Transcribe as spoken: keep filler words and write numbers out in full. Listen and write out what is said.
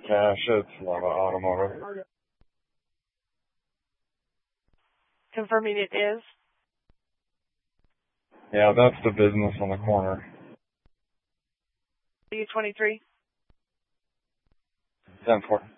cash. It's a lot of automotive. Confirming it is? Yeah, that's the business on the corner. U twenty-three? ten four.